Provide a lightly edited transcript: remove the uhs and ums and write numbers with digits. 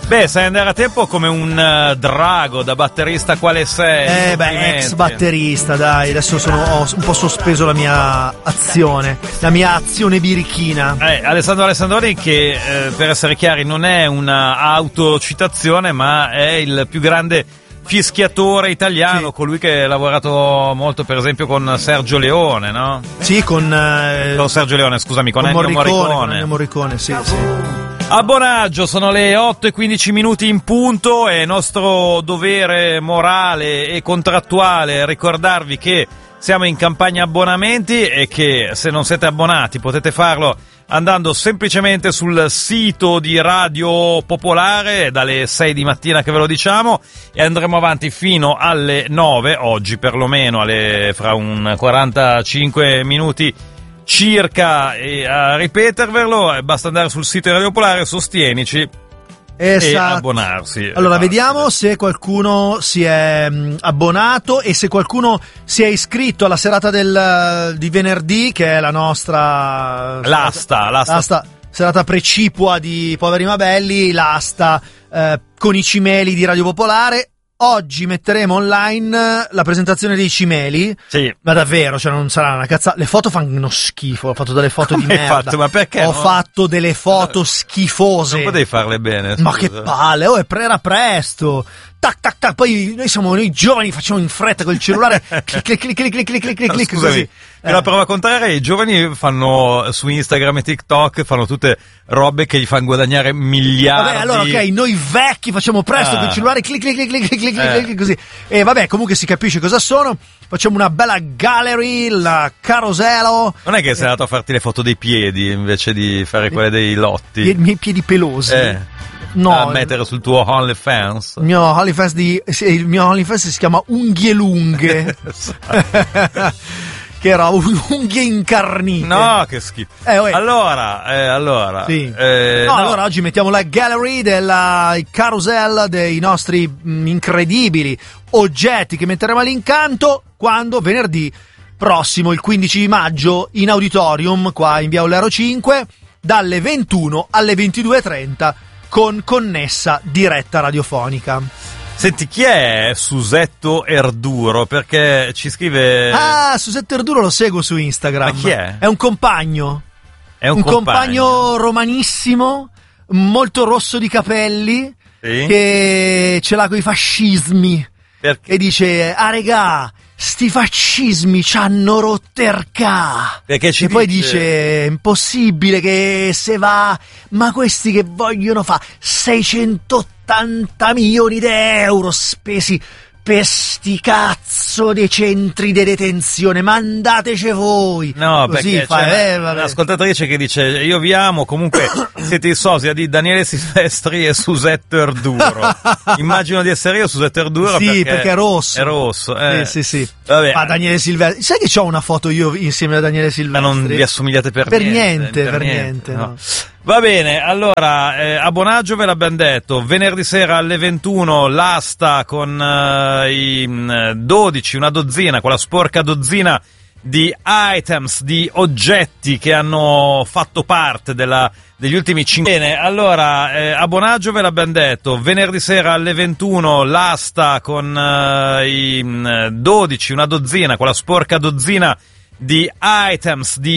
Beh, sai andare a tempo come un drago da batterista quale sei. Ex batterista, dai, adesso ho un po' sospeso la mia azione birichina. Alessandro Alessandroni che, per essere chiari, non è una autocitazione, ma è il più grande fischiatore italiano, sì. Colui che ha lavorato molto per esempio con Sergio Leone, no? Sì, con Sergio Leone, scusami, con Ennio Morricone. Con Ennio Morricone, sì. A Bonaggio sono le 8:15 in punto, è nostro dovere morale e contrattuale ricordarvi che siamo in campagna abbonamenti e che se non siete abbonati potete farlo andando semplicemente sul sito di Radio Popolare, dalle 6 di mattina che ve lo diciamo, e andremo avanti fino alle 9, oggi perlomeno fra un 45 minuti circa, e a ripetervelo basta andare sul sito di Radio Popolare, sostienici. Esatto. E abbonarsi. Allora vediamo se qualcuno si è abbonato e se qualcuno si è iscritto alla serata di venerdì, che è la nostra l'asta serata precipua di Poveri ma Belli, l'asta con i cimeli di Radio Popolare. Oggi metteremo online la presentazione dei cimeli. Sì. Ma davvero, cioè non sarà una cazzata. Le foto fanno schifo. Ho fatto delle foto di merda. Fatto? Ma perché? Ho fatto delle foto schifose. Non potevi farle bene. Scusa. Ma che palle, era presto. Tac tac tac, poi noi giovani facciamo in fretta col cellulare. clic. Scusami, per la prova contraria, i giovani fanno su Instagram e TikTok fanno tutte robe che gli fanno guadagnare miliardi. Vabbè, allora ok, noi vecchi facciamo presto col cellulare, clic, così. E vabbè, comunque si capisce cosa sono. Facciamo una bella gallery, la carosello. Non è che sei andato a farti le foto dei piedi invece di fare quelle dei lotti? I miei piedi pelosi. No, a mettere sul tuo OnlyFans. Il mio OnlyFans si chiama Unghie Lunghe. Che era unghie incarnite. No, che schifo. Allora. Sì. Allora oggi mettiamo la gallery della carousel dei nostri incredibili oggetti che metteremo all'incanto quando venerdì prossimo, il 15 maggio, in auditorium qua in Via Ollero 5, dalle 21 alle 22:30. Con connessa diretta radiofonica. Senti, chi è Susetto Erduro? Perché ci scrive... Susetto Erduro lo seguo su Instagram. Ma chi è? È un compagno. È un compagno romanissimo, molto rosso di capelli, sì? Che ce l'ha coi fascismi. Perché? E dice, regà, sti fascismi c'hanno rottercà. Perché ci e poi dice, è impossibile che se va, ma questi che vogliono fa 680 milioni di euro spesi per sti cazzo dei centri di detenzione, mandateci voi. No, così perché c'è un'ascoltatrice che dice, io vi amo, comunque siete i sosia di Daniele Silvestri e Susetto Erduro. Immagino di essere io Susetto Erduro. Sì, perché è rosso. È rosso, Sì. Vabbè. Ma Daniele Silvestri, sai che c'ho una foto io insieme a Daniele Silvestri? Ma non vi assomigliate per niente. No. Va bene, allora, a Bonaggio ve l'abbiamo detto, venerdì sera alle 21 l'asta con i 12, una dozzina, quella sporca dozzina di items, di oggetti che hanno fatto parte degli ultimi 5. Bene, allora, a Bonaggio ve l'abbiamo detto, venerdì sera alle 21 l'asta con i 12, una dozzina, quella sporca dozzina di items, di